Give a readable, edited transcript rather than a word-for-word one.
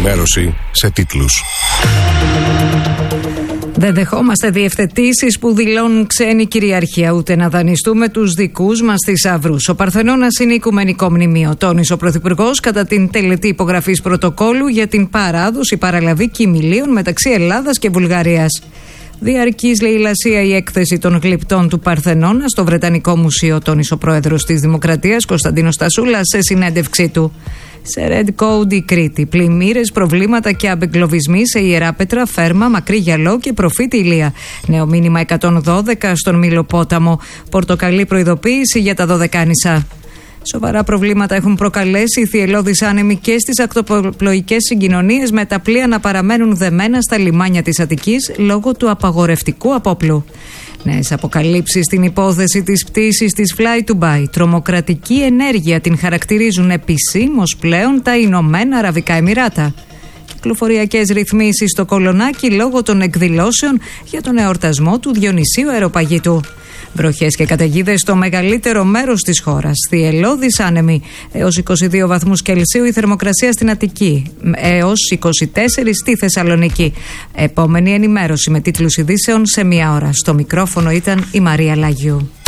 Ενημέρωση σε τίτλους. Δεν δεχόμαστε διευθετήσεις που δηλώνουν ξένη κυριαρχία, ούτε να δανειστούμε τους δικούς μας θησαυρούς. Ο Παρθενώνας είναι οικουμενικό μνημείο, τόνισε ο Πρωθυπουργός κατά την τελετή υπογραφής πρωτοκόλου για την παράδοση παραλαβή κοιμηλίων μεταξύ Ελλάδας και Βουλγαρίας. Διαρκής λαιλασία η έκθεση των γλυπτών του Παρθενώνα στο Βρετανικό Μουσείο, τόνισε ο πρόεδρος της Δημοκρατίας Κωνσταντίνος Τασούλας σε συνέντευξή του. Σε Red Code η Κρήτη, πλημμύρες, προβλήματα και αμπεγκλωβισμοί σε Ιεράπετρα, Φέρμα, Μακρύ Γιαλό και Προφήτη Ηλία. Νέο μήνυμα 112 στον Μήλο-Πόταμο. Πορτοκαλί προειδοποίηση για τα Δωδεκάνησα. Σοβαρά προβλήματα έχουν προκαλέσει οι θυελλώδεις άνεμοι και στις ακτοπλοϊκές συγκοινωνίες, με τα πλοία να παραμένουν δεμένα στα λιμάνια της Αττικής λόγω του απαγορευτικού απόπλου. Νέες αποκαλύψεις στην υπόθεση της πτήσης της Fly Dubai. Τρομοκρατική ενέργεια την χαρακτηρίζουν επισήμως πλέον τα Ηνωμένα Αραβικά Εμιράτα. Κυκλοφοριακές ρυθμίσεις στο Κολονάκι λόγω των εκδηλώσεων για τον εορτασμό του Διονυσίου Αεροπαγήτου. Βροχές και καταιγίδες στο μεγαλύτερο μέρος της χώρας. Θυελλώδεις άνεμοι. Έως 22 βαθμούς Κελσίου η θερμοκρασία στην Αττική. Έως 24 στη Θεσσαλονίκη. Επόμενη ενημέρωση με τίτλους ειδήσεων σε 1 ώρα. Στο μικρόφωνο ήταν η Μαρία Λαγιού.